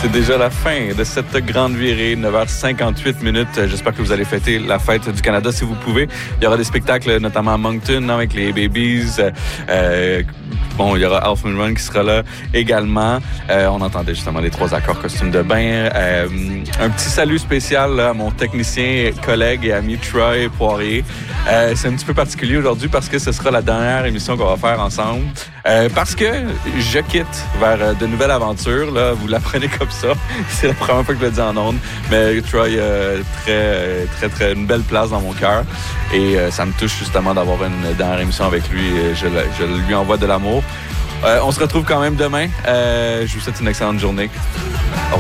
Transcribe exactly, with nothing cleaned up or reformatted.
C'est déjà la fin de cette grande virée, neuf heures cinquante-huit minutes. J'espère que vous allez fêter la fête du Canada si vous pouvez. Il y aura des spectacles, notamment à Moncton, avec les Babies. Euh, bon, il y aura Alf Moon qui sera là également. Euh, on entendait justement les trois accords costumes de bain. Euh, un petit salut spécial là, à mon technicien, collègue et ami Troy Poirier. Euh, c'est un petit peu particulier aujourd'hui parce que ce sera la dernière émission qu'on va faire ensemble. Euh, parce que je quitte vers de nouvelles aventures. Là, vous l'apprenez comme ça. C'est la première fois que je le dis en ondes. Mais Troy, euh, très, très, très, une belle place dans mon cœur. Et euh, ça me touche justement d'avoir une dernière émission avec lui. Je, je lui envoie de l'amour. Euh, on se retrouve quand même demain. Euh, je vous souhaite une excellente journée. Au revoir.